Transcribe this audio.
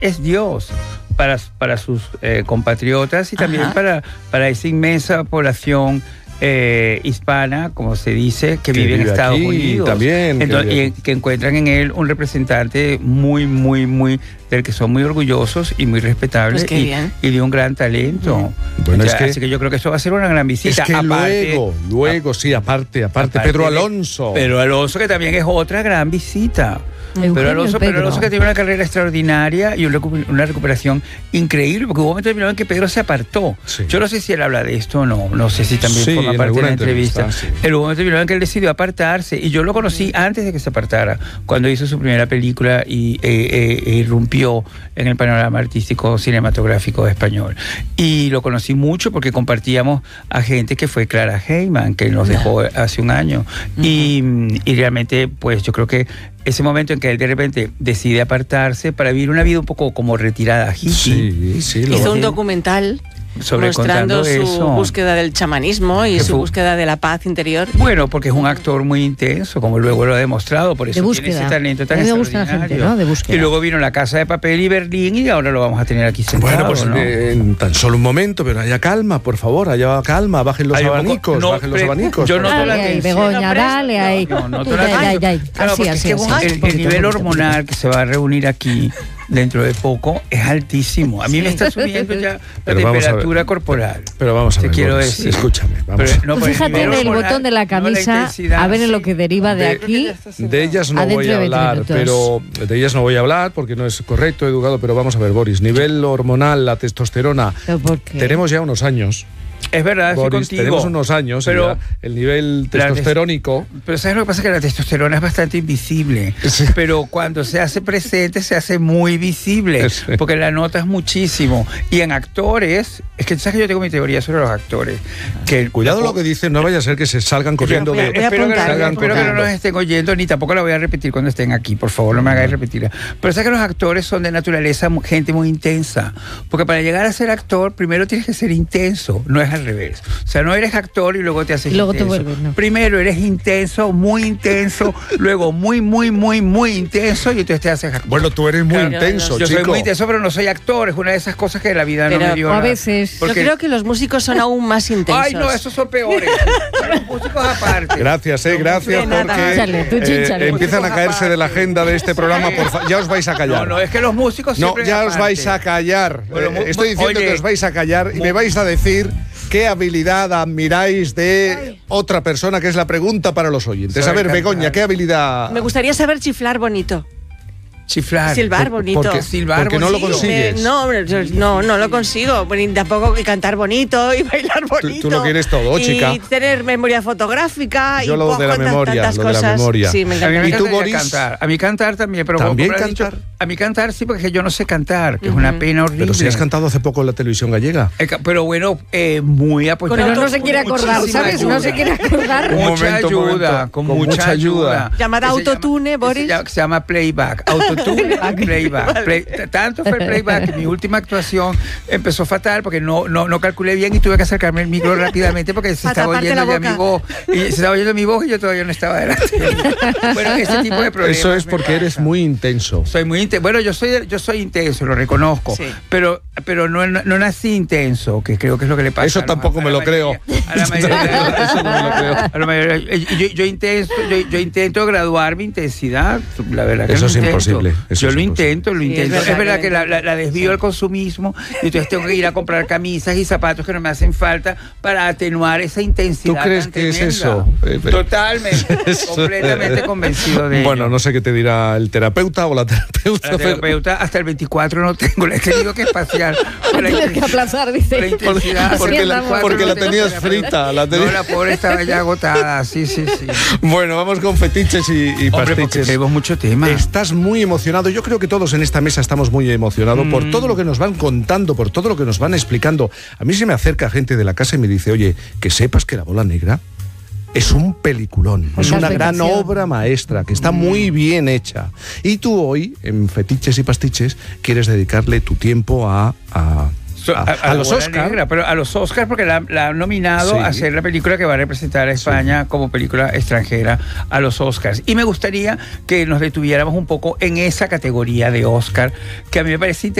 es Dios para sus compatriotas y también para esa inmensa población hispana, como se dice, que vive en Estados Unidos. También, y que encuentran en él un representante muy, muy, muy, del que son muy orgullosos y muy respetables, pues y de un gran talento. Bueno, así que yo creo que eso va a ser una gran visita. Es que luego, sí, aparte, Pedro Alonso. Pedro Alonso, que también es otra gran visita. Pedro Alonso que tiene una carrera extraordinaria y una recuperación increíble, porque hubo un momento determinado en que Pedro se apartó. Sí. Yo no sé si él habla de esto o no sé si también forma parte de la entrevista. Sí. Pero hubo un momento determinado en que él decidió apartarse, y yo lo conocí antes de que se apartara, cuando hizo su primera película y irrumpió en el panorama artístico cinematográfico español. Y lo conocí mucho porque compartíamos a gente que fue Clara Heyman, que nos dejó hace un año. Y realmente, pues yo creo que ese momento en que él de repente decide apartarse para vivir una vida un poco como retirada hippie. Hizo un documental mostrando su búsqueda del chamanismo y su búsqueda de la paz interior. Bueno, porque es un actor muy intenso, como luego lo ha demostrado, por eso tiene ese talento tan extraordinario. Gente, ¿no? De búsqueda. Y luego vino La Casa de Papel y Berlín, y ahora lo vamos a tener aquí sentado. Bueno, pues en tan solo un momento, pero haya calma, por favor, haya calma, bajen los abanicos, los abanicos. Yo noto la tensión. Begoña, dale ahí. Noto la tensión. Claro, porque el nivel hormonal que se va a reunir aquí dentro de poco es altísimo. A mí me está subiendo ya la temperatura corporal. Pero vamos a ver, quiero decir. Escúchame. Fíjate en el botón de la camisa, a ver en lo que deriva de aquí. De ellas no voy a hablar, porque no es correcto, educado, pero vamos a ver, Boris. Nivel hormonal, la testosterona. Tenemos ya unos años. Es verdad, Boris, contigo. Tenemos unos años, pero el nivel testosterónico. Pero ¿sabes lo que pasa? Que la testosterona es bastante invisible, pero cuando se hace presente se hace muy visible, porque la notas muchísimo. Y en actores, es que sabes que yo tengo mi teoría sobre los actores. Cuidado lo que dicen, no vaya a ser que se salgan corriendo. Espero que no nos estén oyendo, ni tampoco la voy a repetir cuando estén aquí, por favor, no me hagáis repetirla. Pero sabes que los actores son de naturaleza gente muy intensa, porque para llegar a ser actor, primero tienes que ser intenso, no es al revés. O sea, no eres actor y luego te haces luego intenso. Te vuelves, no. Primero eres intenso, luego muy, muy, muy, muy intenso, y entonces te haces actor. Bueno, tú eres muy intenso, Yo chico. soy muy intenso, pero no soy actor. Es una de esas cosas que la vida no me dio. A veces. Yo creo que los músicos son aún más intensos. Ay, no, esos son peores. Los músicos aparte. Gracias, gracias, porque empiezan a caerse de la agenda de este programa. Ya os vais a callar. No, es que los músicos siempre ya os vais a callar. Estoy diciendo que os vais a callar y me vais a decir qué habilidad admiráis de otra persona, que es la pregunta para los oyentes. A ver, Begoña, ¿qué habilidad? Me gustaría saber chiflar bonito. Silbar bonito. Porque no lo consigues. No lo consigo. Y tampoco cantar bonito y bailar bonito. Tú lo quieres todo, chica. Y tener memoria fotográfica. Yo lo de la memoria, Sí, me encanta. ¿Y tú, Boris? A mí cantar también, pero ¿también cantar? A mí cantar sí, porque yo no sé cantar, que es una pena horrible. Pero si has cantado hace poco en la televisión gallega. Pero bueno, muy apoyado. Pero no se quiere acordar, ¿sabes? No se quiere acordar. Con mucha ayuda. Llamada autotune, Boris. Se llama playback. Autotune y playback. Tanto fue el playback que mi última actuación empezó fatal porque no calculé bien y tuve que acercarme al micro rápidamente porque se estaba oyendo ya mi voz. Y se estaba oyendo mi voz y yo todavía no estaba delante. Bueno, ese tipo de problemas. Eso es porque eres muy intenso. Soy muy intenso. Bueno, yo soy intenso, lo reconozco. Sí. Pero no nací intenso, que creo que es lo que le pasa. Eso tampoco me lo creo. A la mayoría. Yo intento graduar mi intensidad. La verdad que eso es imposible. Yo lo intento. Es verdad que la desvío al consumismo y entonces tengo que ir a comprar camisas y zapatos que no me hacen falta para atenuar esa intensidad. ¿Tú crees que es eso? Totalmente. Completamente convencido de ello. Bueno, no sé qué te dirá el terapeuta o la terapeuta. La terapeuta hasta el 24 no tengo, le he tenido que espaciar. Tienes que aplazar, dice. Porque la tenías frita. No, la pobre estaba ya agotada. Sí. Bueno, vamos con fetiches y pastiches. Tenemos mucho tema. Estás muy emocionado. Yo creo que todos en esta mesa estamos muy emocionados por todo lo que nos van contando, por todo lo que nos van explicando. A mí se me acerca gente de la casa y me dice, oye, que sepas que La Bola Negra es un peliculón, es una gran obra maestra, que está muy bien hecha. Y tú hoy, en Fetiches y Pastiches, quieres dedicarle tu tiempo a a los Oscars. Pero a los Oscars porque la han nominado a ser la película que va a representar a España como película extranjera a los Oscars. Y me gustaría que nos detuviéramos un poco en esa categoría de Oscar, que a mí me parece interesante.